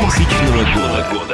года.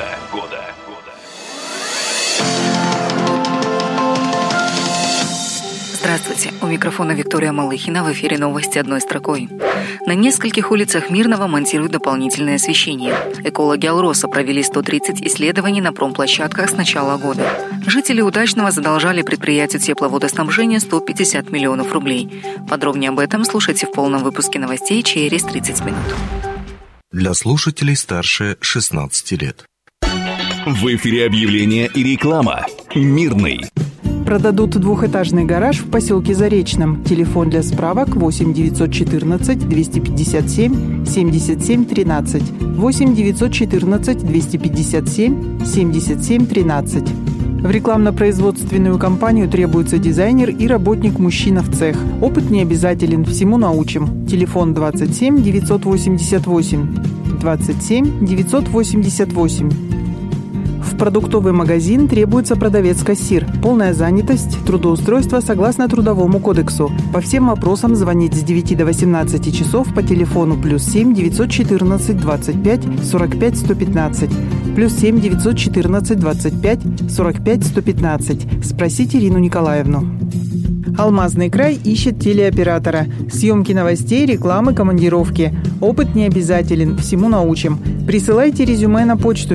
Здравствуйте, у микрофона Виктория Малыхина, в эфире новости одной строкой. На нескольких улицах Мирного монтируют дополнительное освещение. Экологи Алроса провели 130 исследований на промплощадках с начала года. Жители Удачного задолжали предприятию тепловодоснабжения 150 миллионов рублей. Подробнее об этом слушайте в полном выпуске новостей через 30 минут. Для слушателей старше 16 лет. В эфире объявления и реклама. Мирный. Продадут двухэтажный гараж в поселке Заречном. Телефон для справок 8 914 257 77 13. 8 914 257 77 13. В рекламно-производственную компанию требуется дизайнер и работник-мужчина в цех. Опыт не обязателен, всему научим. Телефон 27 988. 27 988. В продуктовый магазин требуется продавец-кассир. Полная занятость, трудоустройство согласно Трудовому кодексу. По всем вопросам звонить с 9 до 18 часов по телефону +7 914 25 45 115. +7 914 25 45 115. Спросите Ирину Николаевну. Алмазный край ищет телеоператора. Съемки новостей, рекламы, командировки. Опыт не обязателен, всему научим. Присылайте резюме на почту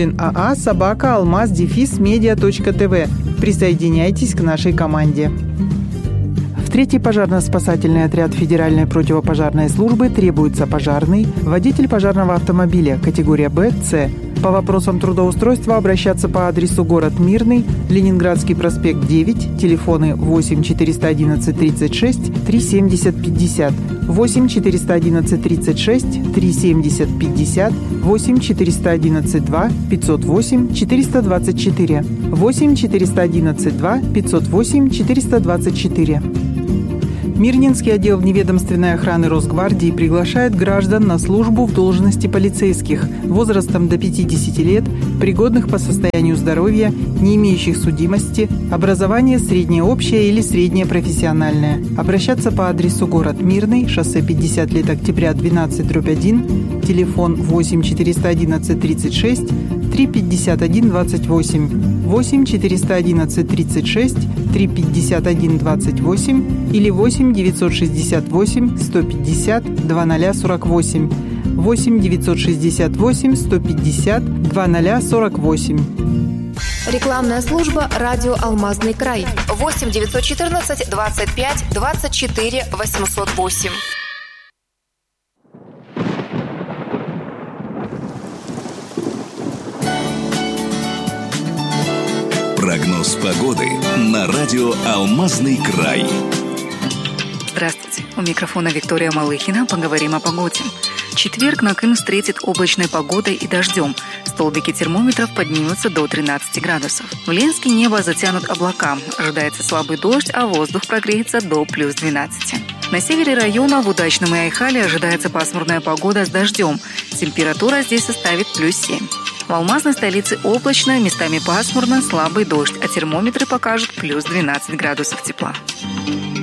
merkulin.aa@almaz-media.tv. Присоединяйтесь к нашей команде. В 3-й пожарно-спасательный отряд Федеральной противопожарной службы требуется пожарный, водитель пожарного автомобиля категория Б, С. По вопросам трудоустройства обращаться по адресу город Мирный, Ленинградский проспект 9, телефоны 8 411 36 370 50, 8 411 36 370 50, 8 411 2 508 424, 8 411 2 508 424. Мирнинский отдел вневедомственной охраны Росгвардии приглашает граждан на службу в должности полицейских возрастом до 50 лет, пригодных по состоянию здоровья, не имеющих судимости, образование среднее общее или среднее профессиональное. Обращаться по адресу город Мирный, шоссе 50 лет октября 12/1, телефон 8 411 36 351 28, 8 411 36 351 28 или 8 968 150 2048, 8 968 150 2048. Рекламная служба «Радио Алмазный край». 8 914 25 24 808. Прогноз погоды на радио «Алмазный край». Здравствуйте, у микрофона Виктория Малыхина. Поговорим о погоде. Четверг Накым встретит облачной погодой и дождем. Столбики термометров поднимутся до 13 градусов. В Ленске небо затянут облака. Ожидается слабый дождь, а воздух прогреется до +12. На севере района, в Удачном и Айхале, ожидается пасмурная погода с дождем. Температура здесь составит +7. В алмазной столице облачно, местами пасмурно, слабый дождь, а термометры покажут +12 градусов тепла.